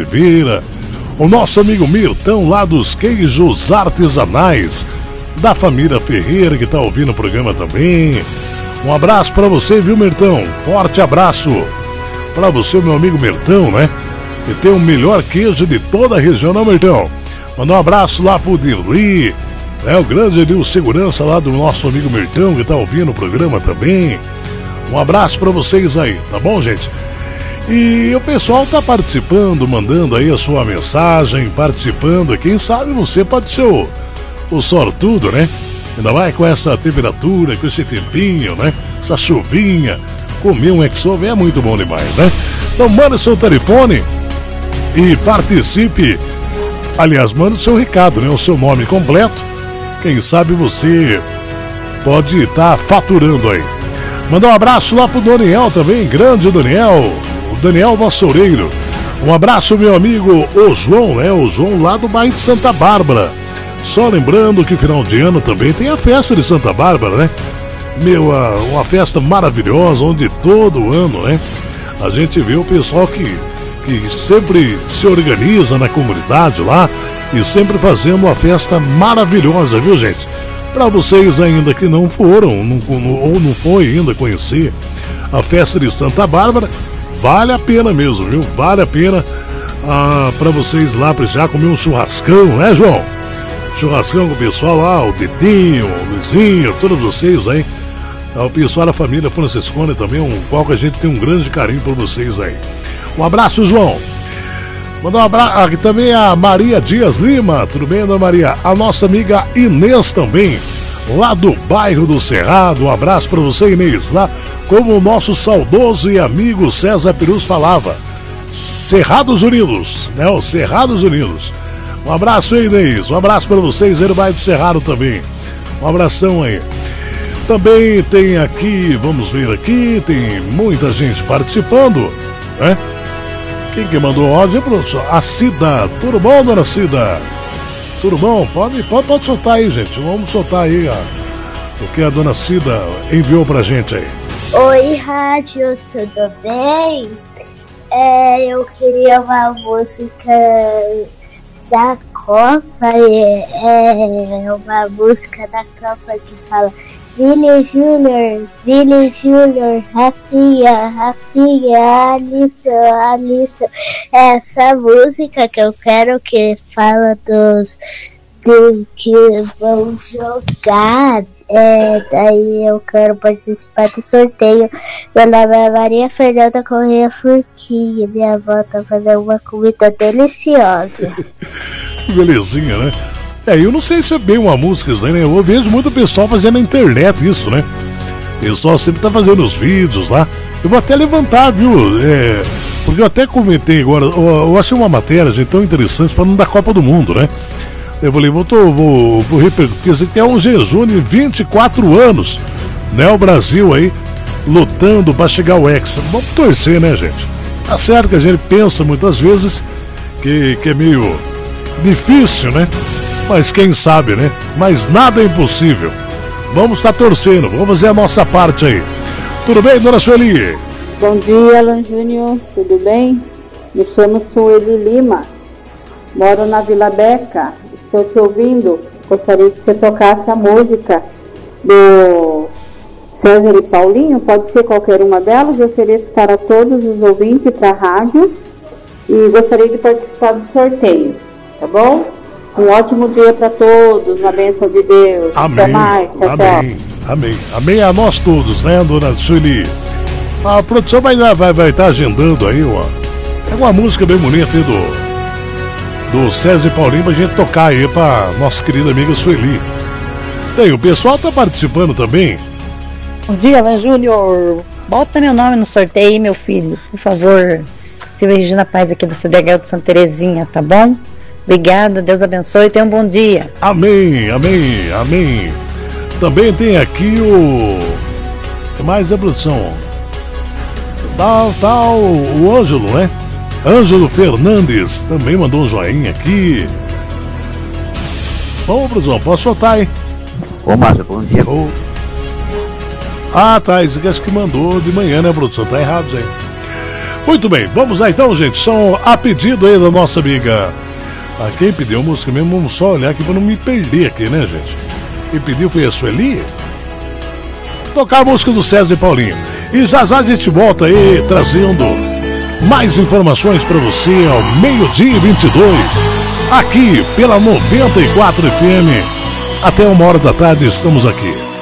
Oliveira, o nosso amigo Mirtão lá dos queijos artesanais, da família Ferreira que tá ouvindo o programa também. Um abraço pra você, viu, Mirtão? Forte abraço pra você, meu amigo Mirtão, né? Que tem o melhor queijo de toda a região, não, Mirtão? Mandar um abraço lá pro Dirli, né? O grande ali, o segurança lá do nosso amigo Mirtão que tá ouvindo o programa também. Um abraço pra vocês aí, tá bom, gente? E o pessoal tá participando, mandando aí a sua mensagem, participando. Quem sabe você pode ser o sortudo, né? Ainda mais com essa temperatura, com esse tempinho, né? Essa chuvinha. Comer um Exoven é muito bom demais, né? Então manda seu telefone e participe. Aliás, manda o seu recado, né? O seu nome completo. Quem sabe você pode estar faturando aí. Mandar um abraço lá pro Daniel também, grande Daniel. O Daniel Vassoureiro. Um abraço, meu amigo, o João, né? O João lá do bairro de Santa Bárbara. Só lembrando que final de ano também tem a festa de Santa Bárbara, né? Uma festa maravilhosa, onde todo ano, né? A gente vê o pessoal que sempre se organiza na comunidade lá e sempre fazendo uma festa maravilhosa, viu, gente? Para vocês ainda que não foram ou não foi ainda conhecer a festa de Santa Bárbara, vale a pena mesmo, viu? Vale a pena para vocês lá precisar comer um churrascão, né, João? Churrascão com o pessoal lá, o Dedinho, o Luizinho, todos vocês aí. O pessoal da família Franciscone também, qual que a gente tem um grande carinho por vocês aí. Um abraço, João. Mandar um abraço aqui também a Maria Dias Lima. Tudo bem, Ana Maria? A nossa amiga Inês também, lá do bairro do Cerrado. Um abraço para você, Inês. Lá, como o nosso saudoso e amigo César Perus falava, Cerrados Unidos, né? O Cerrados Unidos. Um abraço aí, Inês. Um abraço para vocês aí no bairro do Cerrado também. Um abração aí. Também tem aqui, vamos ver aqui, tem muita gente participando, né? Quem que mandou áudio, professor? A Cida. Tudo bom, dona Cida? Tudo bom? Pode soltar aí, gente. Vamos soltar aí o que a dona Cida enviou pra gente aí. Oi, rádio, tudo bem? Eu queria uma música da Copa, é uma música da Copa que fala Vini Júnior, Rafinha, Alisson. Essa música que eu quero que fala dos que vão jogar. Daí eu quero participar do sorteio. Meu nome é Maria Fernanda Correia Furquinha. Minha avó tá fazendo uma comida deliciosa. Belezinha, né? Eu não sei se é bem uma música isso, né? Eu vejo muito pessoal fazendo na internet isso, né? O pessoal sempre tá fazendo os vídeos lá. Eu vou até levantar, viu? Porque eu até comentei agora, eu achei uma matéria, gente, tão interessante, falando da Copa do Mundo, né? Eu falei, vou repercutir, isso aqui é um jejum de 24 anos, né? O Brasil aí, lutando pra chegar ao Hexa. Vamos torcer, né, gente? Tá certo que a gente pensa muitas vezes que é meio difícil, né? Mas quem sabe, né? Mas nada é impossível. Vamos estar torcendo, vamos fazer a nossa parte aí. Tudo bem, dona Sueli? Bom dia, Alan Júnior, tudo bem? Me chamo Sueli Lima, moro na Vila Beca, estou te ouvindo. Gostaria que você tocasse a música do César e Paulinho, pode ser qualquer uma delas. Eu ofereço para todos os ouvintes para a rádio e gostaria de participar do sorteio, tá bom? Um ótimo dia para todos, na bênção de Deus. Amém. Até mais, amém. Amém. Amém a nós todos, né, dona Sueli? A produção vai estar agendando aí, ó. É uma música bem bonita aí do César e Paulinho pra gente tocar aí pra nossa querida amiga Sueli. Tem, o pessoal tá participando também. Bom dia, Alan Júnior. Bota meu nome no sorteio aí, meu filho, por favor. Silvia Regina Paz aqui do CDHL de Santa Terezinha, tá bom? Obrigada, Deus abençoe e tenha um bom dia. Amém, amém, amém. Também tem aqui tem mais da produção. O Ângelo, né? Ângelo Fernandes também mandou um joinha aqui. Bom, produção, posso soltar, hein? Ô, Márcio, bom dia. Ah, tá, isso que acho que mandou de manhã, né, produção? Tá errado, gente. Muito bem, vamos lá então, gente. São a pedido aí da nossa amiga. Quem pediu a música mesmo, vamos só olhar aqui pra não me perder aqui, né, gente? Quem pediu foi a Sueli. Tocar a música do César e Paulinho. E já a gente volta aí trazendo mais informações pra você ao 12:22. Aqui pela 94 FM. Até 1h da tarde estamos aqui.